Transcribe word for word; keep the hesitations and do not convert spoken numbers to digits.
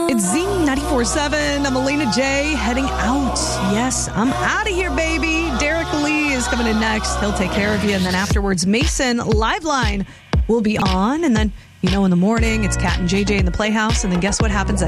It's Z ninety-four point seven. I'm Elena J. heading out. Yes, I'm out of here, baby. Derek Lee is coming in next. He'll take care of you. And then afterwards, Mason Liveline will be on. And then, you know, in the morning, it's Kat and J J in the Playhouse. And then guess what happens at